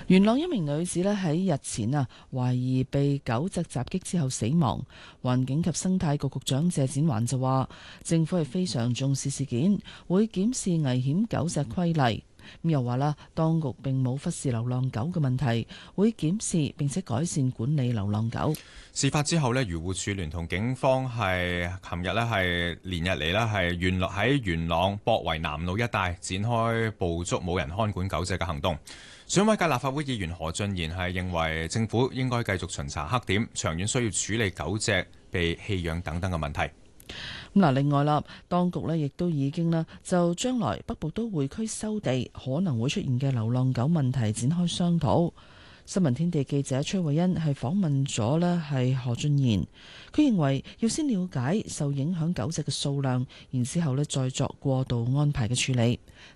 元朗一名女子咧喺日前懷疑被狗隻襲擊之後死亡。環境及生態局局長謝展寰就話，政府係非常重視事件，會檢視危險狗隻規例。咁又話啦，當局並冇忽視流浪狗嘅問題，會檢視並且改善管理流浪狗。 事發之後呢，漁護署聯同警方係琴日呢係連日嚟呢係喺元朗博圍南路一帶展開捕捉冇人看管狗隻嘅行動。選委界立法會議員何俊賢係認為政府應該繼續巡查黑點，長遠需要處理狗隻被棄養等等嘅問題。 另外啦，當局呢亦都已經就將來北部都會區收地可能會出現嘅流浪狗問題展開商討。新聞天地記者崔慧欣係訪問咗係何俊賢，佢認為要先了解受影響狗隻嘅數量，然之後再作過渡安排嘅處理。